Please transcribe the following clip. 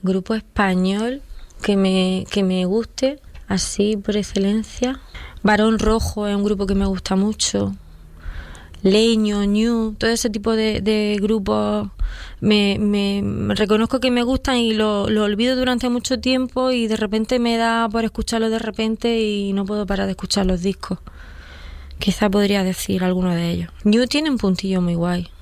grupo español que me guste, así por excelencia. Barón Rojo es un grupo que me gusta mucho. Leño, Ñu, todo ese tipo de grupos me reconozco que me gustan y lo olvido durante mucho tiempo y de repente me da por escucharlos de repente y no puedo parar de escuchar los discos. Quizá podría decir alguno de ellos. Ñu tiene un puntillo muy guay.